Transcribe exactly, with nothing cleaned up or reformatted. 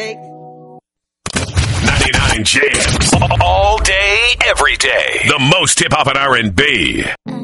ninety-nine Jams. All day, every day. The most hip-hop and R and B.